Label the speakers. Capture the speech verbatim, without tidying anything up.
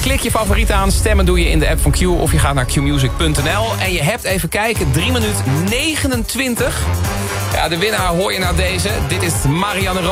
Speaker 1: Klik je favoriet aan, stemmen doe je in de app van Q... of je gaat naar q music punt n l. En je hebt even kijken, drie minuten negenentwintig. Ja, de winnaar hoor je na deze. Dit is Marianne Ro